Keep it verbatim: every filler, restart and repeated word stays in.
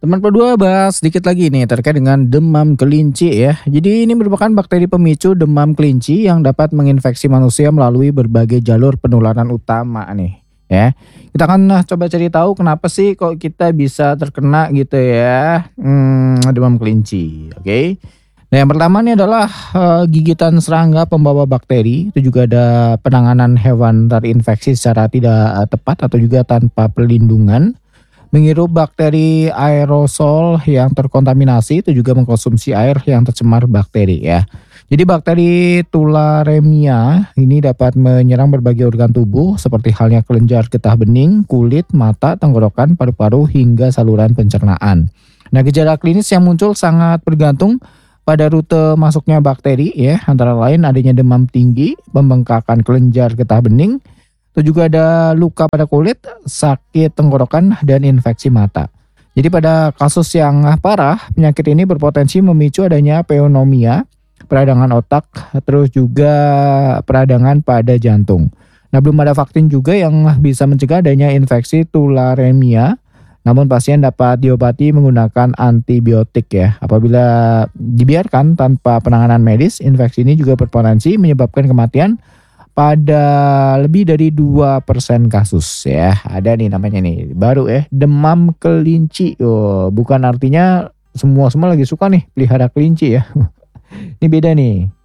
Teman kedua bahas sedikit lagi nih terkait dengan demam kelinci ya. Jadi ini merupakan bakteri pemicu demam kelinci yang dapat menginfeksi manusia melalui berbagai jalur penularan utama nih ya. Kita akan nah, coba cari tahu kenapa sih kok kita bisa terkena gitu ya hmm, demam kelinci. Oke. Nah yang pertama nih adalah eh, gigitan serangga pembawa bakteri. Itu juga ada penanganan hewan terinfeksi secara tidak eh, tepat atau juga tanpa perlindungan. Menghirup bakteri aerosol yang terkontaminasi itu juga mengkonsumsi air yang tercemar bakteri ya. Jadi bakteri tularemia ini dapat menyerang berbagai organ tubuh seperti halnya kelenjar getah bening, kulit, mata, tenggorokan, paru-paru hingga saluran pencernaan. Nah, gejala klinis yang muncul sangat bergantung pada rute masuknya bakteri ya, antara lain adanya demam tinggi, pembengkakan kelenjar getah bening, itu juga ada luka pada kulit, sakit tenggorokan, dan infeksi mata. Jadi pada kasus yang parah, penyakit ini berpotensi memicu adanya pneumonia, peradangan otak, terus juga peradangan pada jantung. Nah belum ada vaksin juga yang bisa mencegah adanya infeksi tularemia, namun pasien dapat diobati menggunakan antibiotik ya. Apabila dibiarkan tanpa penanganan medis, infeksi ini juga berpotensi menyebabkan kematian pada lebih dari dua persen kasus ya. Ada nih namanya nih, baru ya, demam kelinci. Oh, bukan artinya semua-semua lagi suka nih pelihara kelinci ya. Ini beda nih.